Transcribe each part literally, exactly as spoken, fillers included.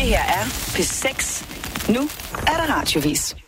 her er P seks. Nu er der radiovis.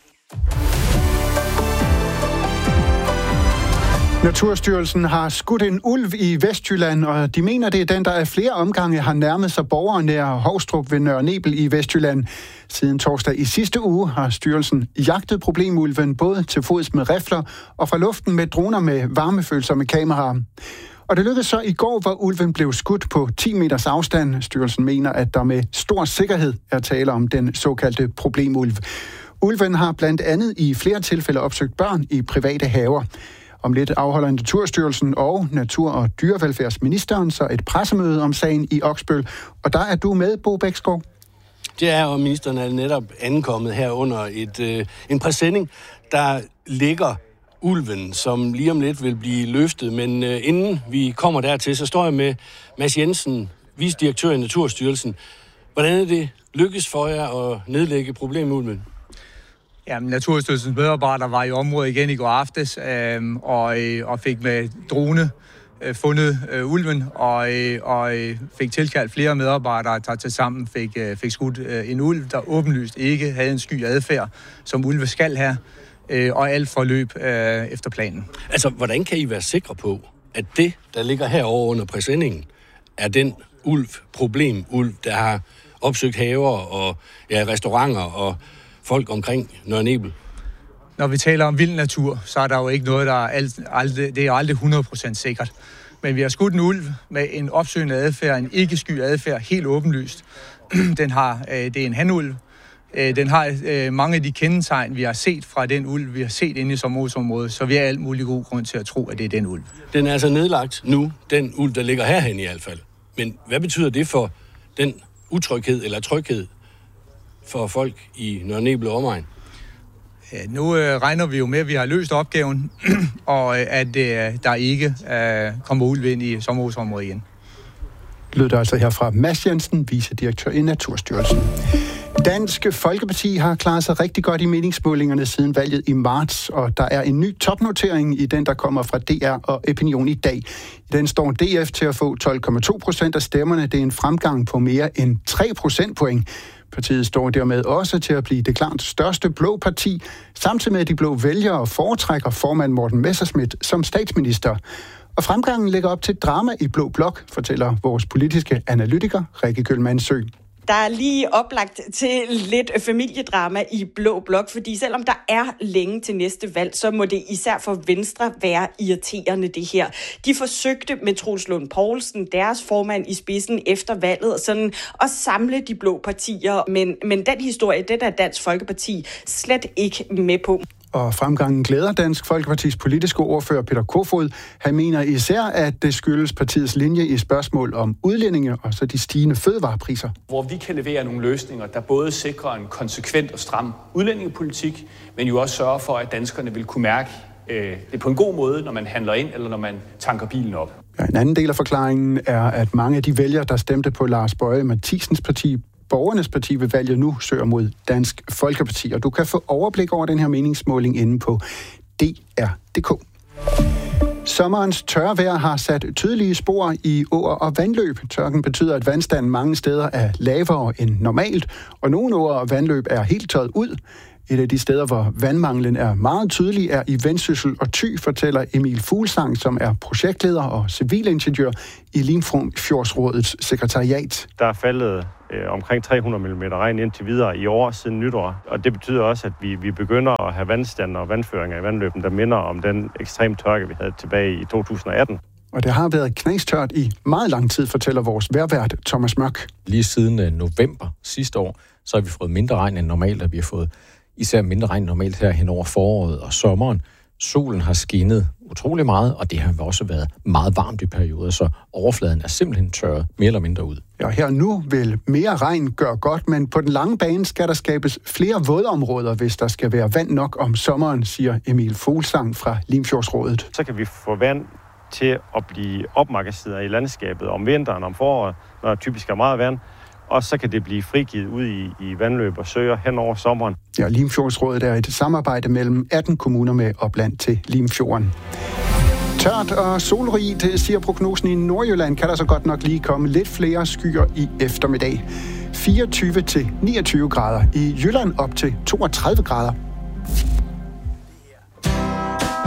Naturstyrelsen har skudt en ulv i Vestjylland, og de mener, det er den, der af flere omgange har nærmet sig borgere nær Hovstrup ved Nørre Nebel i Vestjylland. Siden torsdag i sidste uge har styrelsen jagtet problemulven både til fods med rifler og fra luften med droner med varmefølsomme kameraer. Og det lykkedes så i går, hvor ulven blev skudt på ti meters afstand. Styrelsen mener, at der med stor sikkerhed er tale om den såkaldte problemulv. Ulven har blandt andet i flere tilfælde opsøgt børn i private haver. Om lidt afholder Naturstyrelsen og Natur- og Dyrevelfærdsministeren så et pressemøde om sagen i Oksbøl. Og der er du med, Bo Bæksgaard. Det er, og ministeren er netop ankommet her under et, øh, en præsending, der ligger ulven, som lige om lidt vil blive løftet. Men øh, inden vi kommer dertil, så står jeg med Mads Jensen, vicedirektør i Naturstyrelsen. Hvordan er det lykkes for jer at nedlægge problemulven? Jamen, Naturstyrelsens medarbejdere var i området igen i går aftes øh, og, øh, og fik med drone øh, fundet øh, ulven og, øh, og øh, fik tilkaldt flere medarbejdere, der til sammen fik, øh, fik skudt øh, en ulv, der åbenlyst ikke havde en sky adfærd, som ulve skal have, øh, og alt forløb øh, efter planen. Altså, hvordan kan I være sikre på, at det, der ligger herovre under præsendingen, er den ulv, problemulv, der har opsøgt haver og ja, restauranter og folk omkring Nørre Nebel? Når vi taler om vild natur, så er der jo ikke noget, der er aldrig, det er aldrig hundrede procent sikkert. Men vi har skudt en ulv med en opsøgende adfærd, en ikke-sky adfærd, helt åbenlyst. Den har, det er en hanulv. Den har mange af de kendetegn, vi har set fra den ulv, vi har set inde i sommerhusområdet, så vi har alt mulig god grund til at tro, at det er den ulv. Den er altså nedlagt nu, den ulv, der ligger herhen i hvert fald. Men hvad betyder det for den utryghed eller tryghed for folk i Nørre Nebel og omegn? Ja, nu øh, regner vi jo med, at vi har løst opgaven, og øh, at øh, der ikke øh, kommer ulv ind i sommerhusområdet igen. Lød der altså her fra Mads Jensen, vicedirektør i Naturstyrelsen. Dansk Folkeparti har klaret sig rigtig godt i meningsmålingerne siden valget i marts, og der er en ny topnotering i den, der kommer fra D R og Opinion i dag. I den står D F til at få tolv komma to procent af stemmerne. Det er en fremgang på mere end tre procentpoint. Partiet står dermed også til at blive det klart største blå parti, samtidig med at de blå vælgere foretrækker formand Morten Messerschmidt som statsminister. Og fremgangen lægger op til drama i Blå Blok, fortæller vores politiske analytiker Rikke Kjølmandsø. Der er lige oplagt til lidt familiedrama i Blå Blok, fordi selvom der er længe til næste valg, så må det især for Venstre være irriterende det her. De forsøgte med Troels Lund Poulsen, deres formand i spidsen efter valget, sådan at samle de blå partier, men, men den historie, det der Dansk Folkeparti slet ikke med på. Og fremgangen glæder Dansk Folkepartis politiske ordfører Peter Kofod. Han mener især, at det skyldes partiets linje i spørgsmål om udlændinge og så de stigende fødevarepriser. Hvor vi kan levere nogle løsninger, der både sikrer en konsekvent og stram udlændingepolitik, men jo også sørger for, at danskerne vil kunne mærke øh, det på en god måde, når man handler ind eller når man tanker bilen op. Ja, en anden del af forklaringen er, at mange af de vælgere, der stemte på Lars Boje Mathiesens parti, Borgernes Parti ved valget nu søger mod Dansk Folkeparti, og du kan få overblik over den her meningsmåling inde på D R punktum d k. Sommerens tørre vejr har sat tydelige spor i åer og vandløb. Tørken betyder, at vandstanden mange steder er lavere end normalt, og nogle åer og vandløb er helt tørret ud. Et af de steder, hvor vandmanglen er meget tydelig, er i Vendsyssel og Thy, fortæller Emil Fuglsang, som er projektleder og civilingeniør i Limfjordsrådets sekretariat. Der er faldet øh, omkring tre hundrede millimeter regn indtil videre i år siden nytår, og det betyder også, at vi, vi begynder at have vandstand og vandføringer i vandløben, der minder om den ekstrem tørke, vi havde tilbage i to tusind og atten. Og det har været knastørt i meget lang tid, fortæller vores vejrvært Thomas Mørk. Lige siden november sidste år, så har vi fået mindre regn end normalt, og vi har fået især mindre regn normalt her hen over foråret og sommeren. Solen har skinnet utrolig meget, og det har også været meget varmt i perioder, så overfladen er simpelthen tørret mere eller mindre ud. Ja, her nu vil mere regn gøre godt, men på den lange bane skal der skabes flere vådområder, hvis der skal være vand nok om sommeren, siger Emil Fuglsang fra Limfjordsrådet. Så kan vi få vand til at blive opmagasineret i landskabet om vinteren, om foråret, når der typisk er meget vand. Og så kan det blive frigivet ud i, i vandløb og søer hen over sommeren. Ja, Limfjordsrådet er et samarbejde mellem atten kommuner med opland til Limfjorden. Tørt og solrigt, siger prognosen i Nordjylland, kan der så godt nok lige komme lidt flere skyer i eftermiddag. fireogtyve til niogtyve grader. I Jylland op til toogtredive grader.